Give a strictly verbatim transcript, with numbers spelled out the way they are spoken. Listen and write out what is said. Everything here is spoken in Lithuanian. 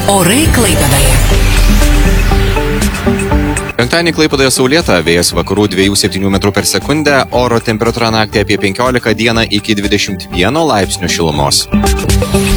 Orai Klaipėdoje. Penktadienį Klaipėdoje saulėta, vėjas vakarų dviejų septynių metrų per sekundę, oro temperatūra naktį apie penkiolika, dieną iki dvidešimt vieno laipsnio šilumos.